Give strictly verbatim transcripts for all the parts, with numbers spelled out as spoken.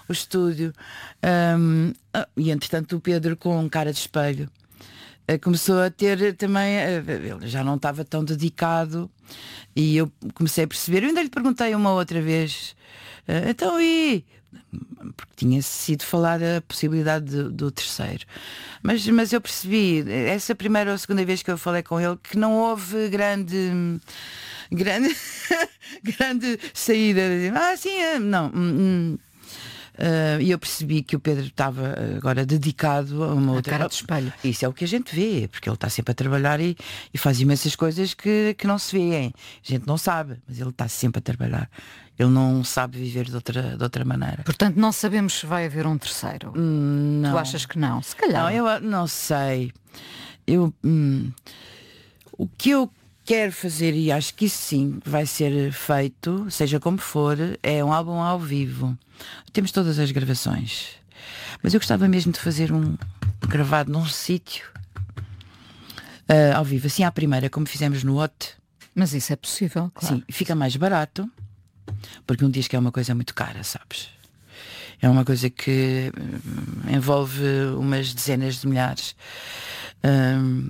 o estúdio. Um, e entretanto o Pedro, com cara de espelho, começou a ter também, ele já não estava tão dedicado, e eu comecei a perceber. Eu ainda lhe perguntei uma outra vez, então e porque tinha sido falada a possibilidade de, do terceiro, mas, mas eu percebi essa primeira ou segunda vez que eu falei com ele que não houve grande grande grande saída. Ah, sim, não. Hum, Uh, e eu percebi que o Pedro estava agora dedicado a uma a outra cara de espelho. Isso é o que a gente vê, porque ele está sempre a trabalhar e, e faz imensas coisas que, que não se vêem. A gente não sabe, mas ele está sempre a trabalhar. Ele não sabe viver de outra, de outra maneira. Portanto, não sabemos se vai haver um terceiro. Hum, não. Tu achas que não? Se calhar. Não, eu não sei. Eu, hum, o que eu quero fazer, e acho que isso sim vai ser feito, seja como for, é um álbum ao vivo. Temos todas as gravações, mas eu gostava mesmo de fazer um gravado num sítio uh, ao vivo, assim à primeira, como fizemos no O T. Mas isso é possível, claro. Sim, fica mais barato, porque um disco é uma coisa muito cara, sabes? É uma coisa que hum, envolve umas dezenas de milhares. Um,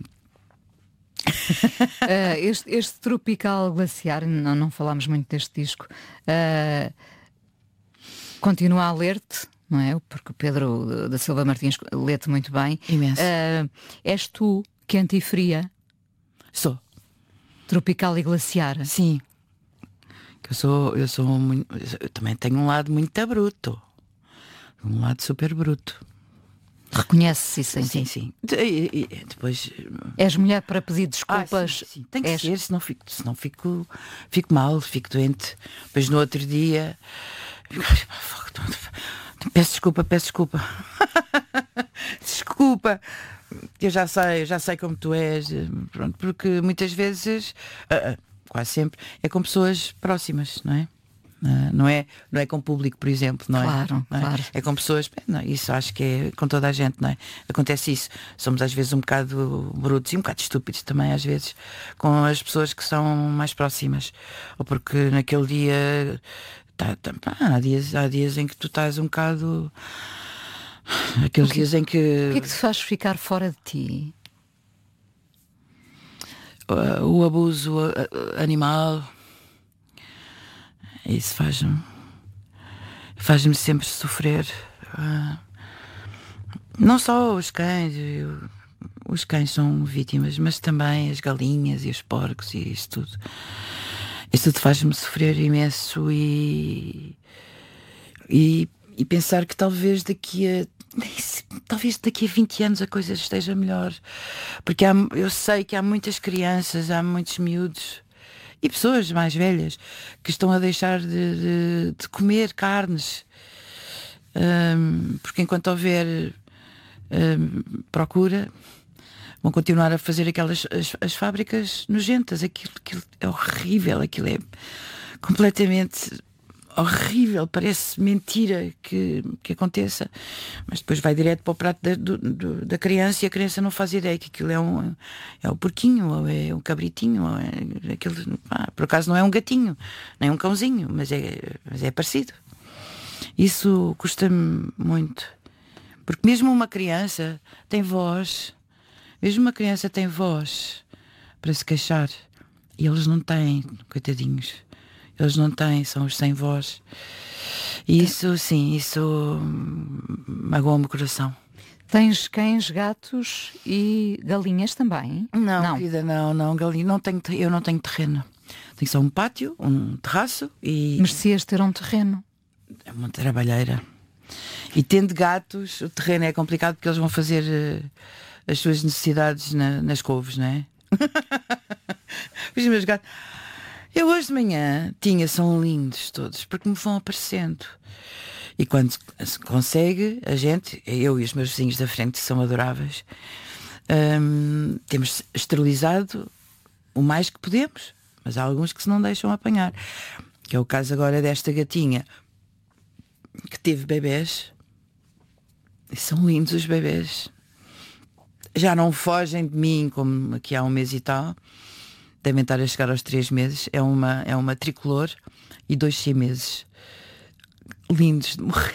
uh, este, este Tropical Glaciar, não, não falámos muito deste disco, uh, continua a ler-te, não é? Porque o Pedro da Silva Martins lê-te muito bem. Imenso. Uh, és tu, quente e fria? Sou. Tropical e glaciar? Sim. Eu sou, eu sou muito, eu também tenho um lado muito bruto. Um lado super bruto. Reconhece-se isso em Sim, ti? sim. E, e, depois... És mulher para pedir desculpas? Ah, sim, sim. Tem que És... ser, senão, fico, senão fico, fico mal, fico doente. Depois no outro dia... Peço desculpa, peço desculpa. Desculpa. Eu já sei, já sei como tu és. Pronto, porque muitas vezes, uh, quase sempre, é com pessoas próximas, não é? Uh, não é, não é com público, por exemplo, não é? Claro, não é? claro. É com pessoas, não, isso acho que é com toda a gente, não é? Acontece isso. Somos às vezes um bocado brutos e um bocado estúpidos também, às vezes, com as pessoas que são mais próximas. Ou porque naquele dia tá, tá, pá, há, dias, há dias em que tu estás um bocado. Aqueles que, dias em que. O que é que te faz ficar fora de ti? Uh, o abuso uh, animal. Isso faz-me faz-me sempre sofrer. Uh, não só os cães, eu, os cães são vítimas, mas também as galinhas e os porcos e isso tudo. Isso tudo faz-me sofrer imenso e, e, e pensar que talvez daqui a talvez daqui a vinte anos a coisa esteja melhor. Porque há, eu sei que há muitas crianças, há muitos miúdos e pessoas mais velhas que estão a deixar de, de, de comer carnes, um, porque enquanto houver um, procura, vão continuar a fazer aquelas as, as fábricas nojentas. Aquilo, aquilo é horrível, aquilo é completamente horrível, parece mentira que, que aconteça, mas depois vai direto para o prato da, do, do, da criança e a criança não faz ideia que aquilo é um, é um porquinho, ou é um cabritinho, ou é aquilo, ah, por acaso não é um gatinho, nem um cãozinho, mas é, mas é parecido. Isso custa-me muito, porque mesmo uma criança tem voz, mesmo uma criança tem voz para se queixar, e eles não têm, coitadinhos. Eles não têm, são os sem voz. E isso, sim, isso magoa-me o coração. Tens cães, gatos e galinhas também? Não, não. Querida, não, não, galinha, não tenho, eu não tenho terreno. Tenho só um pátio, um terraço e... Merecias ter um terreno. É uma trabalheira. E tendo gatos, o terreno é complicado porque eles vão fazer uh, as suas necessidades na, nas couves, não é? Os meus gatos... Eu hoje de manhã tinha, são lindos todos, porque me vão aparecendo. E quando se consegue, a gente, eu e os meus vizinhos da frente, que são adoráveis, hum, temos esterilizado o mais que podemos, mas há alguns que se não deixam apanhar. Que é o caso agora desta gatinha, que teve bebés, e são lindos os bebés. Já não fogem de mim, como aqui há um mês e tal. Devem estar a chegar aos três meses. É uma, é uma tricolor e dois siameses. Lindos de morrer.